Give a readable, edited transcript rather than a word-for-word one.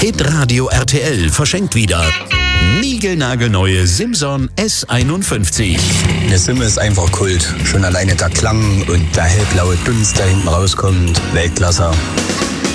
Hitradio RTL verschenkt wieder niegelnagelneue Simson S51. Eine Simme ist einfach Kult. Schon alleine der Klang und der hellblaue Dunst, der hinten rauskommt. Weltklasse.